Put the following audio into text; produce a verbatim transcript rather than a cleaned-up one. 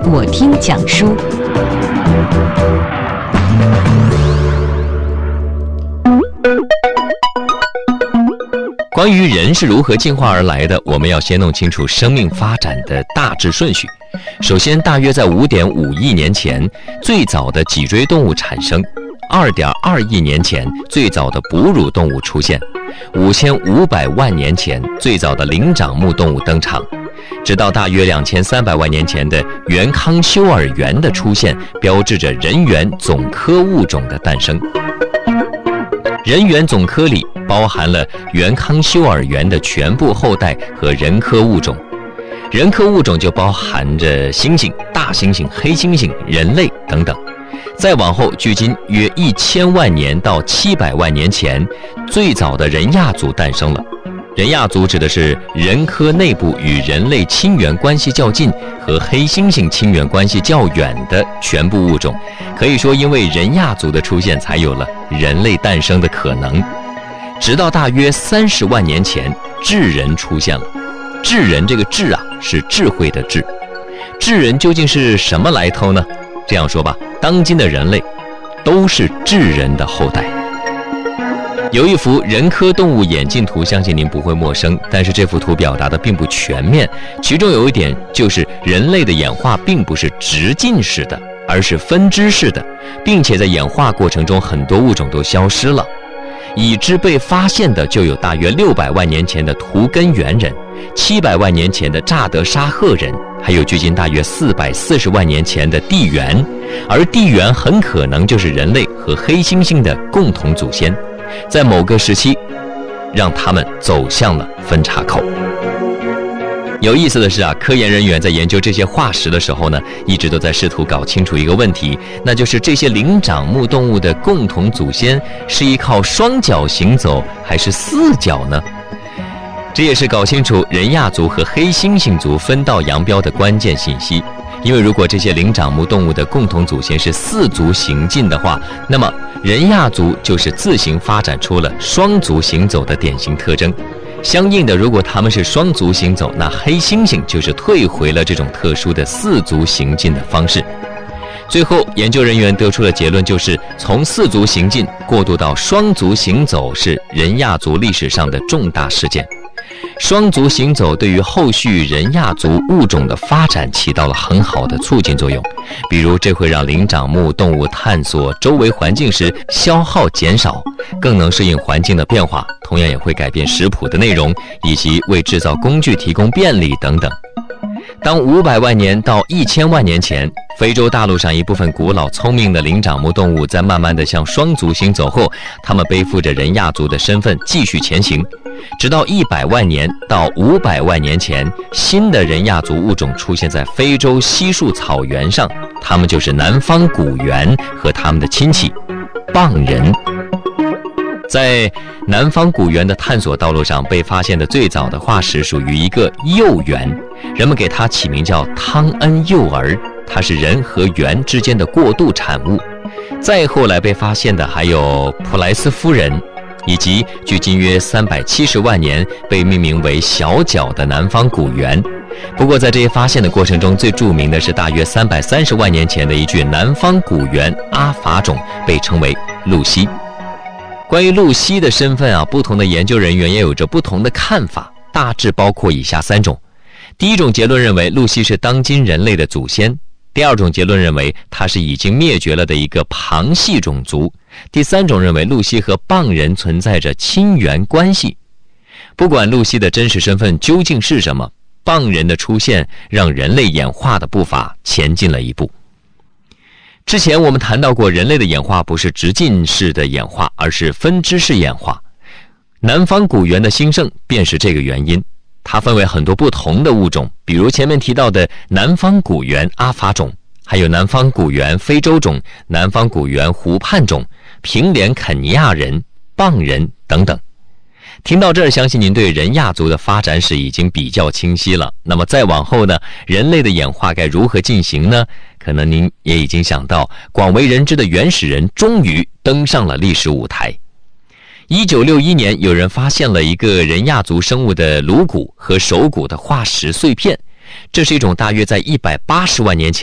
我听讲书。 关于人是如何进化而来的，我们要先弄清楚生命发展的大致顺序。首先，大约在 五点五亿年前，最早的脊椎动物产生； 二点二亿年前，最早的哺乳动物出现；五千五百万年前，最早的灵长目动物登场。直到大约两千三百万年前的原康休尔猿的出现，标志着人猿总科物种的诞生。人猿总科里包含了原康休尔猿的全部后代和人科物种，人科物种就包含着猩猩、大猩猩、黑猩猩、人类等等。再往后，距今约一千万年到七百万年前，最早的人亚族诞生了。人亚族指的是人科内部与人类亲缘关系较近和黑猩猩亲缘关系较远的全部物种，可以说因为人亚族的出现才有了人类诞生的可能。直到大约三十万年前，智人出现了。智人这个智啊，是智慧的智。智人究竟是什么来头呢？这样说吧，当今的人类都是智人的后代。有一幅人科动物演进图，相信您不会陌生，但是这幅图表达的并不全面。其中有一点就是人类的演化并不是直进式的，而是分支式的，并且在演化过程中很多物种都消失了。已知被发现的就有大约六百万年前的图根猿人，七百万年前的乍得沙赫人，还有距今大约四百四十万年前的地猿，而地猿很可能就是人类和黑猩猩的共同祖先，在某个时期让他们走向了分岔口。有意思的是啊，科研人员在研究这些化石的时候呢，一直都在试图搞清楚一个问题，那就是这些灵长目动物的共同祖先是依靠双脚行走还是四脚呢？这也是搞清楚人亚族和黑猩猩族分道扬镳的关键信息。因为如果这些灵长目动物的共同祖先是四足行进的话，那么人亚族就是自行发展出了双足行走的典型特征。相应的，如果他们是双足行走，那黑猩猩就是退回了这种特殊的四足行进的方式。最后，研究人员得出的结论就是，从四足行进过渡到双足行走是人亚族历史上的重大事件。双足行走对于后续人亚族物种的发展起到了很好的促进作用，比如这会让灵长目动物探索周围环境时消耗减少，更能适应环境的变化，同样也会改变食谱的内容，以及为制造工具提供便利等等。当五百万年到一千万年前，非洲大陆上一部分古老聪明的灵长目动物在慢慢地向双足行走后，它们背负着人亚族的身份继续前行，直到一百万年到五百万年前，新的人亚族物种出现在非洲稀树草原上，它们就是南方古猿和它们的亲戚蚌人。在南方古猿的探索道路上，被发现的最早的化石属于一个幼猿，人们给它起名叫汤恩幼儿，它是人和猿之间的过渡产物。再后来被发现的还有普莱斯夫人，以及距今约三百七十万年被命名为小脚的南方古猿。不过在这些发现的过程中，最著名的是大约三百三十万年前的一具南方古猿阿法种，被称为露西。关于露西的身份啊，不同的研究人员也有着不同的看法，大致包括以下三种。第一种结论认为露西是当今人类的祖先。第二种结论认为它是已经灭绝了的一个旁系种族。第三种认为露西和蚌人存在着亲缘关系。不管露西的真实身份究竟是什么，蚌人的出现让人类演化的步伐前进了一步。之前我们谈到过，人类的演化不是直进式的演化，而是分支式演化。南方古猿的兴盛便是这个原因。它分为很多不同的物种，比如前面提到的南方古猿阿法种，还有南方古猿非洲种、南方古猿湖畔种、平连肯尼亚人、蚌人等等。听到这儿，相信您对人亚族的发展史已经比较清晰了。那么再往后呢，人类的演化该如何进行呢？可能您也已经想到，广为人知的原始人终于登上了历史舞台。一九六一年，有人发现了一个人亚族生物的颅骨和手骨的化石碎片，这是一种大约在一百八十万年前